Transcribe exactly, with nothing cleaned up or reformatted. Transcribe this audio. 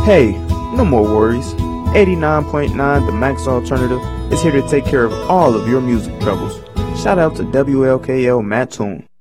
Hey, no more worries. eighty-nine point nine The Max Alternative is here to take care of all of your music troubles. Shout out to W L K L Mattoon.